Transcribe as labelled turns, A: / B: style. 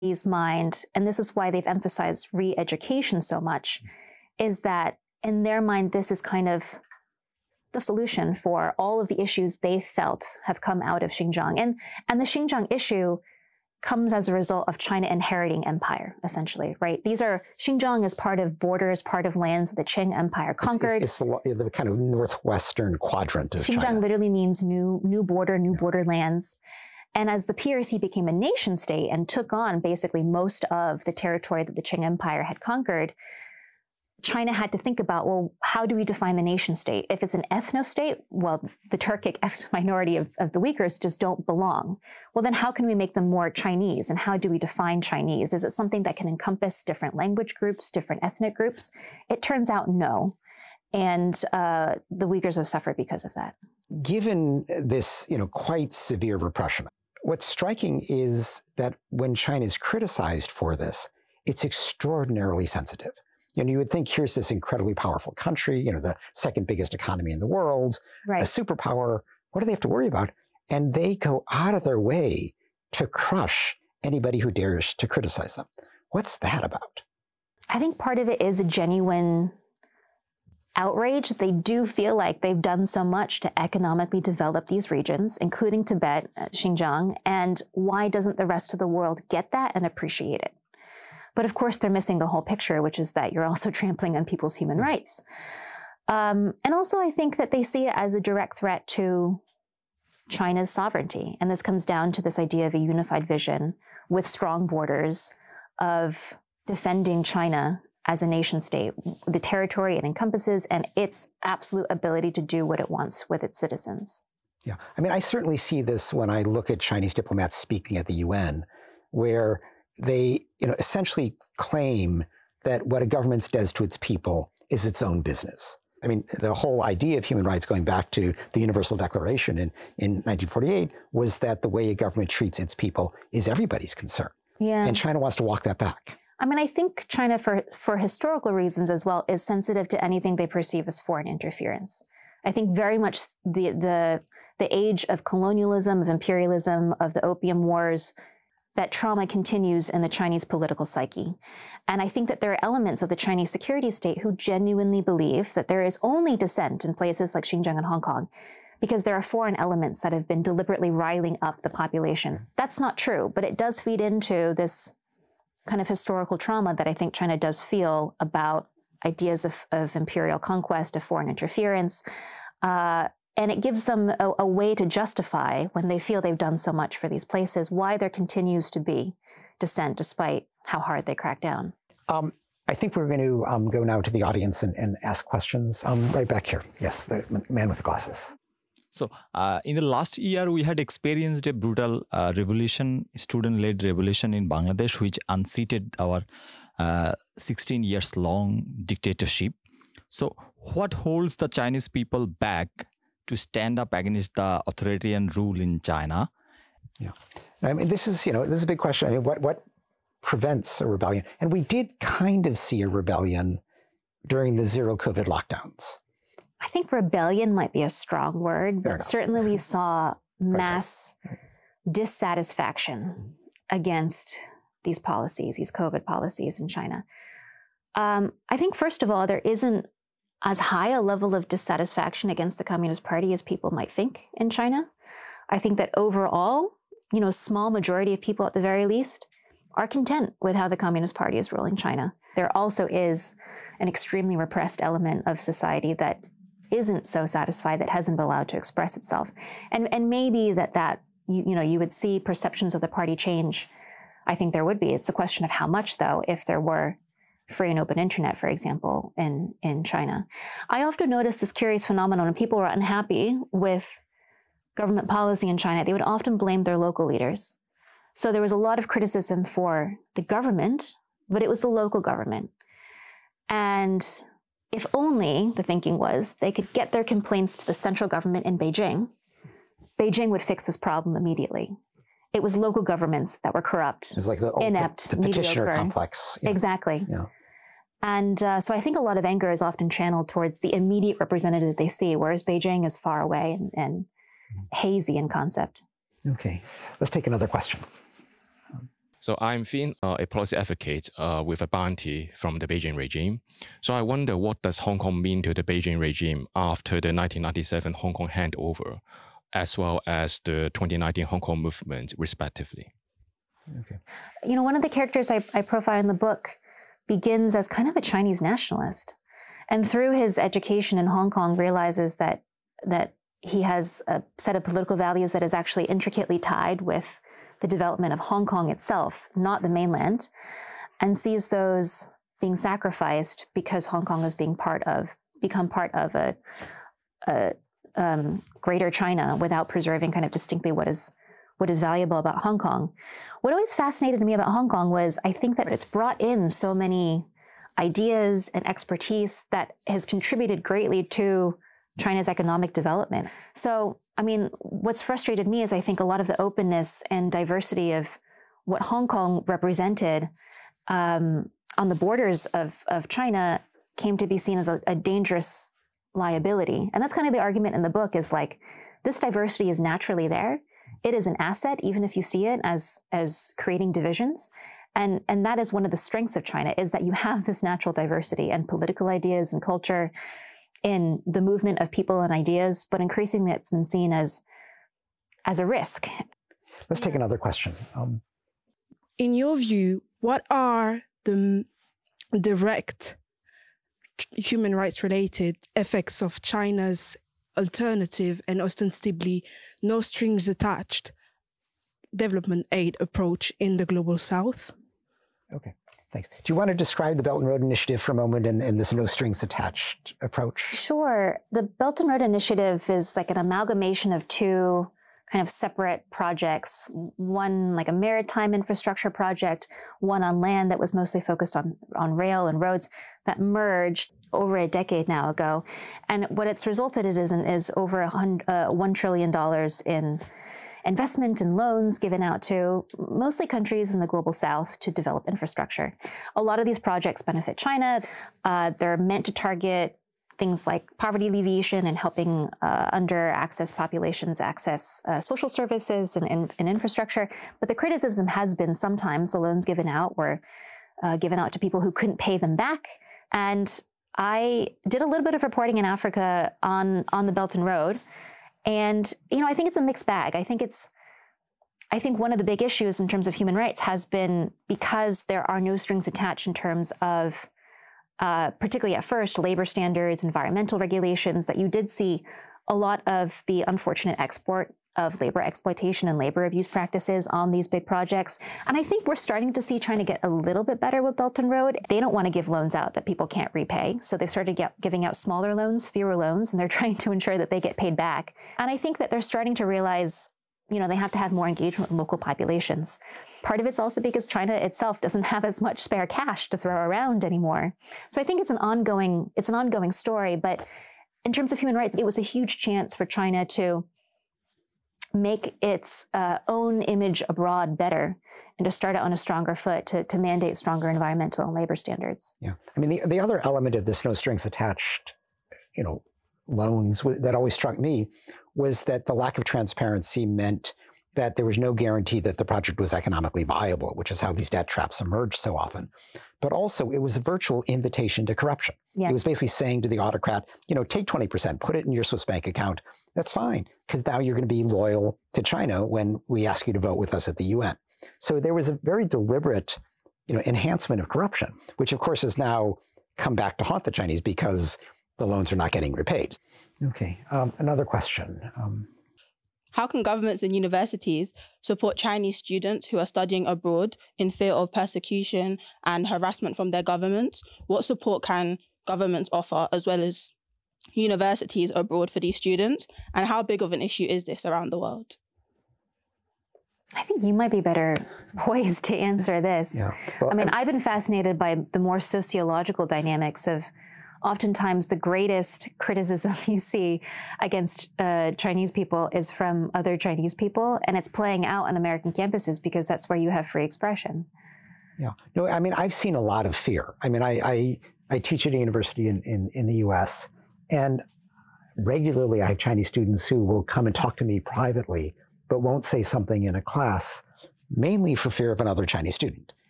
A: mind, and this is why they've emphasized re-education so much, is that in their mind, this is kind of the solution for all of the issues they felt have come out of Xinjiang. And the Xinjiang issue comes as a result of China inheriting empire, essentially, right? Xinjiang is part of borders, part of lands the Qing Empire conquered.
B: It's the kind of northwestern quadrant of
A: Xinjiang
B: China.
A: literally means new borderlands. And as the PRC became a nation state and took on basically most of the territory that the Qing Empire had conquered, China had to think about, well, how do we define the nation state? If it's an ethno-state, well, the Turkic minority of the Uyghurs just don't belong. Well, then how can we make them more Chinese? And how do we define Chinese? Is it something that can encompass different language groups, different ethnic groups? It turns out no. And the Uyghurs have suffered because of that.
B: Given this, quite severe repression, what's striking is that when China is criticized for this, it's extraordinarily sensitive. You would think here's this incredibly powerful country, the second biggest economy in the world,
A: right,
B: a superpower. What do they have to worry about? And they go out of their way to crush anybody who dares to criticize them. What's that about?
A: I think part of it is a genuine outrage. They do feel like they've done so much to economically develop these regions, including Tibet, Xinjiang, and why doesn't the rest of the world get that and appreciate it? But of course, they're missing the whole picture, which is that you're also trampling on people's human rights. And also, I think that they see it as a direct threat to China's sovereignty. And this comes down to this idea of a unified vision with strong borders of defending China as a nation state, the territory it encompasses, and its absolute ability to do what it wants with its citizens.
B: Yeah, I certainly see this when I look at Chinese diplomats speaking at the UN, where they, essentially claim that what a government does to its people is its own business. The whole idea of human rights going back to the Universal Declaration in 1948 was that the way a government treats its people is everybody's concern.
A: Yeah.
B: And China wants to walk that back.
A: I think China, for historical reasons as well, is sensitive to anything they perceive as foreign interference. I think very much the age of colonialism, of imperialism, of the Opium Wars, that trauma continues in the Chinese political psyche. And I think that there are elements of the Chinese security state who genuinely believe that there is only dissent in places like Xinjiang and Hong Kong because there are foreign elements that have been deliberately riling up the population. That's not true, but it does feed into this kind of historical trauma that I think China does feel about ideas of imperial conquest, of foreign interference. And it gives them a way to justify, when they feel they've done so much for these places, why there continues to be dissent despite how hard they crack down.
B: I think we're going to go now to the audience and ask questions. Right back here. Yes, the man with the glasses.
C: So in the last year, we had experienced a brutal revolution, student-led revolution in Bangladesh, which unseated our 16 years long dictatorship. So what holds the Chinese people back to stand up against the authoritarian rule in China?
B: Yeah, this is a big question. What prevents a rebellion? And we did kind of see a rebellion during the zero COVID lockdowns.
A: I think rebellion might be a strong word, but certainly we saw mass dissatisfaction against these policies, these COVID policies in China. I think, first of all, there isn't as high a level of dissatisfaction against the Communist Party as people might think in China. I think that overall, a small majority of people at the very least are content with how the Communist Party is ruling China. There also is an extremely repressed element of society that isn't so satisfied, that hasn't been allowed to express itself. And maybe that you would see perceptions of the party change. I think there would be. It's a question of how much, though, if there were free and open internet, for example, in China. I often notice this curious phenomenon when people were unhappy with government policy in China, they would often blame their local leaders. So there was a lot of criticism for the government, but it was the local government. And if only, the thinking was, they could get their complaints to the central government in Beijing, Beijing would fix this problem immediately. It was local governments that were corrupt,
B: it's like
A: inept,
B: the petitioner
A: mediocre.
B: complex.
A: Yeah. Exactly.
B: Yeah.
A: And so I think a lot of anger is often channeled towards the immediate representative they see, whereas Beijing is far away and hazy in concept.
B: Okay, let's take another question.
D: So I'm Finn, a policy advocate with a bounty from the Beijing regime. So I wonder, what does Hong Kong mean to the Beijing regime after the 1997 Hong Kong handover, as well as the 2019 Hong Kong movement, respectively?
A: Okay. You know, one of the characters I profile in the book begins as kind of a Chinese nationalist. And through his education in Hong Kong, realizes that he has a set of political values that is actually intricately tied with the development of Hong Kong itself, not the mainland, and sees those being sacrificed because Hong Kong is become part of a greater China without preserving kind of distinctly what is valuable about Hong Kong. What always fascinated me about Hong Kong was, I think that it's brought in so many ideas and expertise that has contributed greatly to China's economic development. So, I mean, what's frustrated me is I think a lot of the openness and diversity of what Hong Kong represented on the borders of China came to be seen as a dangerous liability. And that's kind of the argument in the book, is like, this diversity is naturally there. It is an asset, even if you see it as creating divisions. And that is one of the strengths of China, is that you have this natural diversity and political ideas and culture in the movement of people and ideas, but increasingly it's been seen as a risk.
B: Let's take another question.
E: In your view, what are the direct human rights related effects of China's alternative and ostensibly no strings attached development aid approach in the Global South?
B: Okay, thanks. Do you want to describe the Belt and Road Initiative for a moment and this no strings attached approach?
A: Sure. The Belt and Road Initiative is like an amalgamation of two kind of separate projects, one like a maritime infrastructure project, one on land that was mostly focused on rail and roads, that merged over a decade now ago. And what it's resulted in is over $1 trillion in investment and loans given out to mostly countries in the Global South to develop infrastructure. A lot of these projects benefit China. They're meant to target things like poverty alleviation and helping under-accessed populations access social services and infrastructure. But the criticism has been sometimes the loans given out were given out to people who couldn't pay them back. And I did a little bit of reporting in Africa on the Belt and Road. And, you know, I think it's a mixed bag. I think one of the big issues in terms of human rights has been, because there are no strings attached in terms of, particularly at first, labor standards, environmental regulations, that you did see a lot of the unfortunate export of labor exploitation and labor abuse practices on these big projects. And I think we're starting to see China get a little bit better with Belt and Road. They don't want to give loans out that people can't repay. So they've started giving out smaller loans, fewer loans, and they're trying to ensure that they get paid back. And I think that they're starting to realize, you know, they have to have more engagement with local populations. Part of it's also because China itself doesn't have as much spare cash to throw around anymore. So I think it's an ongoing story. But in terms of human rights, it was a huge chance for China to make its own image abroad better and to start it on a stronger foot to mandate stronger environmental and labor standards.
B: Yeah. I mean, the other element of this no strings attached, you know, loans that always struck me was that the lack of transparency meant that there was no guarantee that the project was economically viable, which is how these debt traps emerge so often. But also, it was a virtual invitation to corruption. Yes. It was basically saying to the autocrat, you know, take 20%, put it in your Swiss bank account. That's fine, because now you're going to be loyal to China when we ask you to vote with us at the UN. So there was a very deliberate, you know, enhancement of corruption, which of course has now come back to haunt the Chinese because the loans are not getting repaid. Okay, another question.
F: How can governments and universities support Chinese students who are studying abroad in fear of persecution and harassment from their governments? What support can governments offer, as well as universities abroad, for these students? And how big of an issue is this around the world?
A: I think you might be better poised to answer this.
B: Yeah. Well,
A: I mean, I've been fascinated by the more sociological dynamics of oftentimes the greatest criticism you see against Chinese people is from other Chinese people, and it's playing out on American campuses because that's where you have free expression.
B: Yeah. No, I mean, I've seen a lot of fear. I mean, I teach at a university in the US, and regularly I have Chinese students who will come and talk to me privately, but won't say something in a class mainly for fear of another Chinese student.